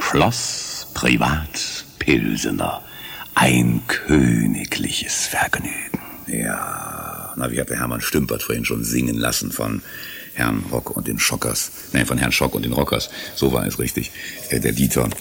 Schloss Privat Pilsener. Ein königliches Vergnügen. Ja, na, wie hat der Hermann Stümpert vorhin schon singen lassen von Herrn Rock und den Schockers. Nein, von Herrn Schock und den Rockers. So war es richtig. Der Dieter